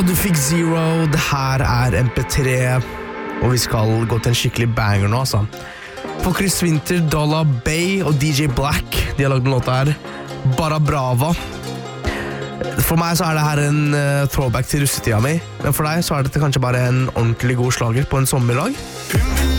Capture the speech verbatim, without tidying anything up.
Du fikk Zero, det her er M P tre, og vi skal gå til en skikkelig banger nå, altså. For Chris Winter, Dollar Bay og D J Black, de har lagd en låt her, Bara Brava. For meg så er det her en uh, throwback til russetida mi, men for deg så er dette kanskje bare en ordentlig god slager på en sommerdag.